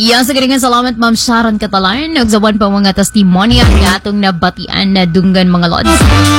Iya, sa ganyan salamat Ma'am Sharon Catalan. Nagsawan pa mga testimony ang atong nabatian na dunggan mga lods.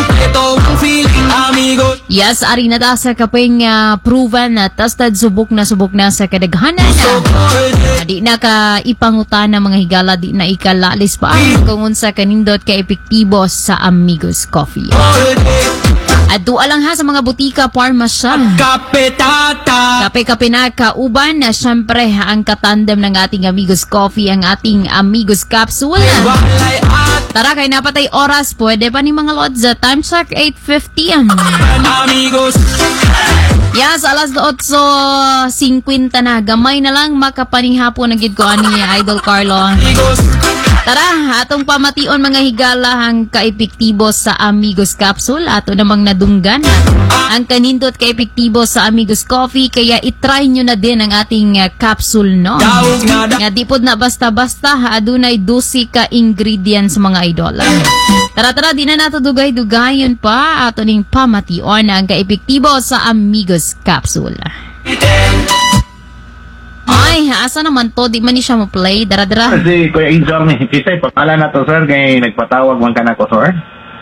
Yes, ari na ta sa kaping proven na tested subok na sa kadaghanan. Di na ka ipangutan ng mga higala, di na ikalalis pa kung unsa kanindot ka epektibo sa Amigos Coffee. At doa lang ha sa mga butika, parmasya. Kape na kauban na syempre ang katandem ng ating Amigos Coffee, ang ating Amigos Capsule. Tara, kay napatay oras, pwede pa ni mga lods. Time check, 8:50. Yes, alas 8:50 na. Gamay na lang makapanihapon ng gid ko ani Idol Carlo. Tara, atong pamation mga higala ang kaepektibo sa Amigos Capsule. Ato namang nadunggan ang kanindot kaepektibo sa Amigos Coffee. Kaya itry nyo na din ang ating capsule, no? Nga di pod na basta-basta, adunay 12 ka ingredients mga idol. Tara, di na nato dugay-dugayon pa. Ato ning pamation ang kaepektibo sa Amigos Capsule. Ay, asa naman to? Di man ni siya ma-play. Dara. Kasi Kuya Injong, kisay, pangalan na to, sir, kaya nagpatawag man ka na ko, sir?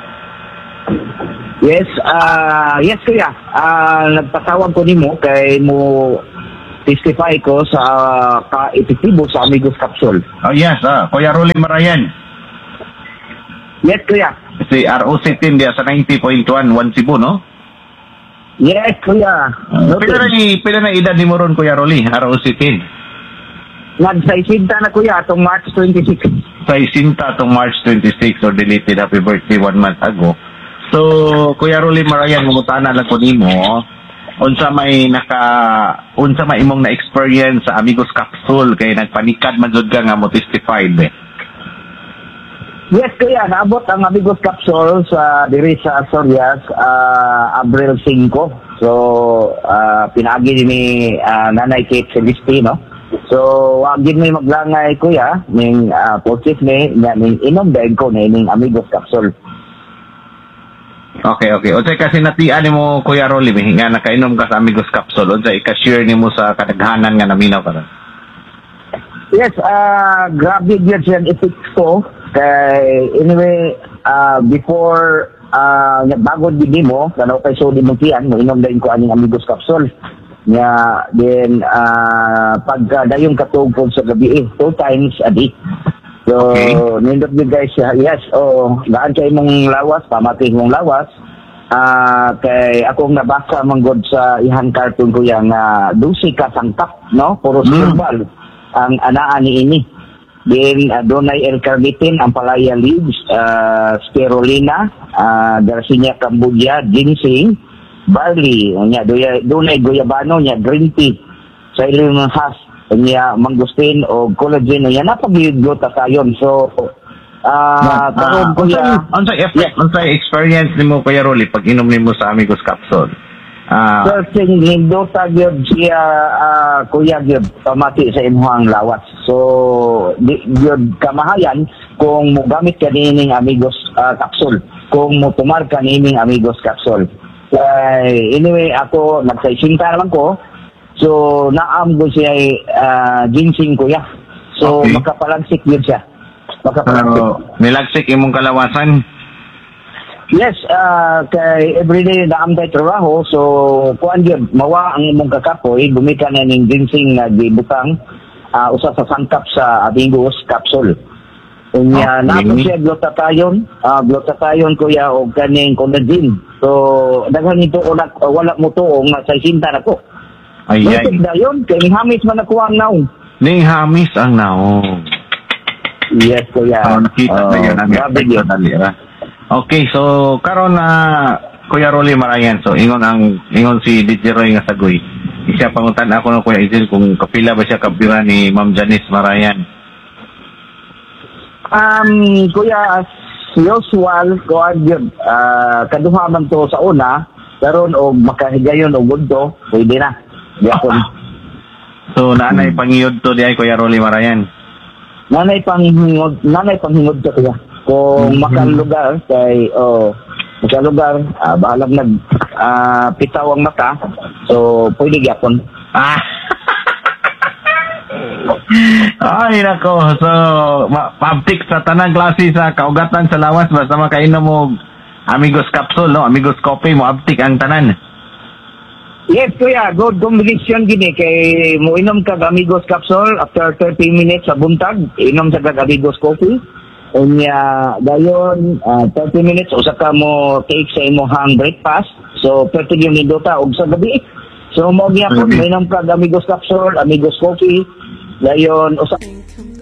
Yes, Kuya. Nagpatawag ko nimo kay mo testify ko sa ka-epektibo sa Amigos Capsule. Oh, yes, Kuya Rolly Marayan. Yes, Kuya. Si ROC team dia sa 90.1 Cebu, no? Yes, Kuya. Pila na edad ni mo ron, Kuya Rolly, ROC team? Nagsaisinta na, Kuya, atong March 26. Sa isinta itong March 26 or deleted happy birthday 1 month ago. So, Kuya Rolly Marayan, mungutana lang ko nimo, unsa may imong na-experience sa Amigos Capsule kay nagpanikad man jud ka nga mo testified. Yes, Kuya, naabot ang Amigos Capsule sa diri sa Asturias Abril 5. So, pinagi ni Nanay Kate Celestino. So, wagin may maglangay, Kuya, ning purchase ning inom dahil ko ning Amigos Capsule. Okay. Unsay kasi natian mo, Kuya Rolly, nga nakainom ka sa Amigos Capsule, unsay i-share nimo sa kadaghanan nga naminaw ka ron? Yes, grabe gyud siya effect ko. Kay anyway, before bago din mo, kanaw kay so di mo tiyan, mo inom din ko aning Amigos Capsule. Nya then pag dayong katugod sa gabi 2 times a day. So, okay. Nindot nyo guys, yes, gaan kay mong lawas, pamati mong lawas. Kay akong nabasa manggod sa ihang cartoon ko yang 12 ka sangkap, no? Puro herbal ang anaan ni ini. Then, donay L-carnitin, ampalaya leaves, spirulina, Garcinia cambogia, ginseng, barley, donay guyabano, green tea, silent hash, mangustin o collagen, napag-glutathiones. So, karon ko unsay experience nimo, Kuya Rolly, pag inom nimo sa Amigos Capsule? Searching glutata gyud siya, Kuya, gyud pamati sa imong lawas. So, gyud kamahayan kung mogamit ka nining Amigos Capsule, kung mo tumar ka nining Amigos Capsule. Anyway, ako nagsaisinta naman ko. So, naam ko siya ginseng, Kuya. So, okay. Makapalagsik yun siya. Nilagsik imong kalawasan? Yes, kay everyday naam tayo trabaho. So, kuan yun, mawa ang imong kakapoy, gumika na ng ginseng na gibutang usa sa sangkap sa Amigos Capsule. Unya, naam siya glutathione, Kuya, o kaning collagen. So, daghan ito wala mo tuong sa isinta na ko. Ay. Dayon, kay hamis man ako ang naong. Ning hamis ang naong. Yes, Kuya. Nakita na yun. Grabe yun. Okay, so, karon na Kuya Rolly Marayan, so, ingon si DJ Roy nga sagoy. Isya pangutan ako ng Kuya Izil kung kapila ba siya kapira ni Ma'am Janice Marayan. Kuya, usual, kaduha man to sa una, karon o makahigayon o gundo, pwede na. Yapon. So, nanay pangiyod to di ay Kuya Rolly Marayan? Nanay panghingod to, Kuya. Kung makalugar, kay, bahalang pitaw ang mata, so, pwede yapon. Ay, nako. So, pabtik sa tanang klase sa kaugatan sa lawas, basta makainom mo Amigos Capsule, no? Amigos Coffee, mo abtik ang tanan. Yes, kuya. Good combination gini. Kay mo inom kag Amigos Capsule after 30 minutes sa buntag. Inom sa kag Amigos Coffee. Unya, dayon, 30 minutes, usa ka mo take sa imong breakfast. So, 30 minuto og sa gabi. So, mo gyapon, inom kag Amigos Capsule, Amigos Coffee. Dayon, usa